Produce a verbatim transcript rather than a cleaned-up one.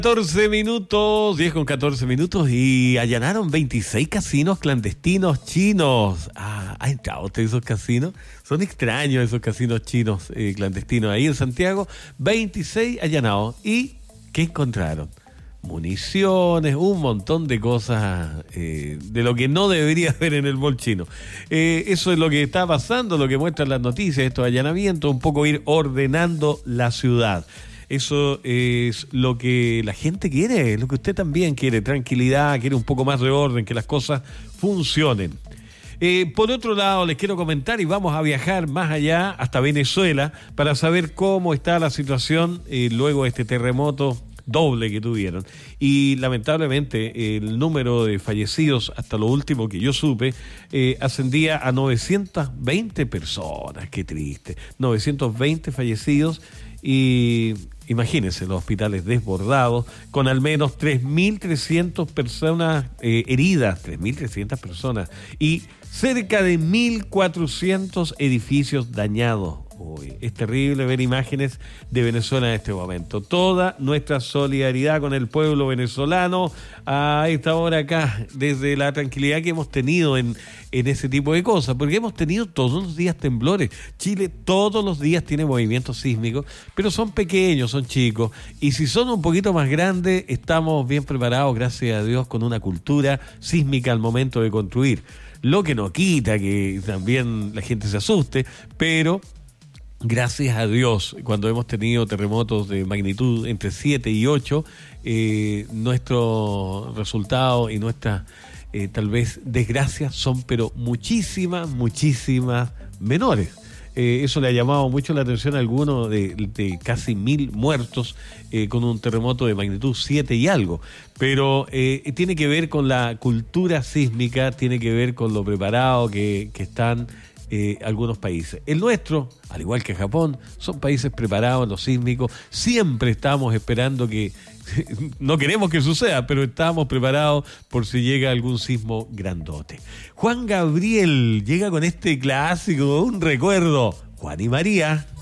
catorce minutos, diez con catorce minutos y allanaron veintiséis casinos clandestinos chinos. Ah, ¿ha entrado usted a esos casinos? Son extraños esos casinos chinos eh, clandestinos ahí en Santiago. veintiséis allanados. ¿Y qué encontraron? Municiones, un montón de cosas eh, de lo que no debería haber en el mall chino. Eh, eso es lo que está pasando, lo que muestran las noticias, estos allanamientos, un poco ir ordenando la ciudad. Eso es lo que la gente quiere, lo que usted también quiere, tranquilidad, quiere un poco más de orden, que las cosas funcionen. Eh, por otro lado, les quiero comentar y vamos a viajar más allá hasta Venezuela para saber cómo está la situación eh, luego de este terremoto doble que tuvieron. Y lamentablemente el número de fallecidos, hasta lo último que yo supe, eh, ascendía a novecientas veinte personas. Qué triste. novecientos veinte fallecidos y imagínense los hospitales desbordados con al menos tres mil trescientas personas eh, heridas, tres mil trescientas personas y cerca de mil cuatrocientos edificios dañados. Uy, es terrible ver imágenes de Venezuela en este momento. Toda nuestra solidaridad con el pueblo venezolano a esta hora acá, desde la tranquilidad que hemos tenido en, en ese tipo de cosas, porque hemos tenido todos los días temblores. Chile todos los días tiene movimientos sísmicos, pero son pequeños, son chicos, y si son un poquito más grandes, estamos bien preparados, gracias a Dios, con una cultura sísmica al momento de construir. Lo que no quita que también la gente se asuste, pero gracias a Dios, cuando hemos tenido terremotos de magnitud entre siete y ocho, eh, nuestros resultados y nuestras, eh, tal vez, desgracias son, pero muchísimas, muchísimas menores. Eh, eso le ha llamado mucho la atención a algunos de, de casi mil muertos eh, con un terremoto de magnitud siete y algo. Pero eh, tiene que ver con la cultura sísmica, tiene que ver con lo preparado que, que están Eh, algunos países. El nuestro, al igual que Japón, son países preparados en lo sísmico. Siempre estamos esperando que, no queremos que suceda, pero estamos preparados por si llega algún sismo grandote. Juan Gabriel llega con este clásico, un recuerdo. Juan y María.